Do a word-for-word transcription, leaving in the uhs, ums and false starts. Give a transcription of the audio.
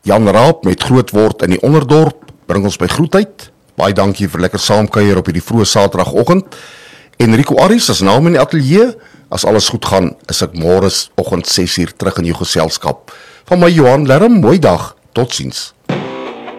Jan Raap met Groot Word in die Onderdorp bring ons by groetheid. Baie dankie vir lekker saamkuier op hierdie vroeë Saterdagoggend. En Rico Aries as naam in die ateljee. As alles goed gaan, is ek môre oggend ses uur terug in jou geselskap. Van my Johan Lerm, mooi dag, totsiens.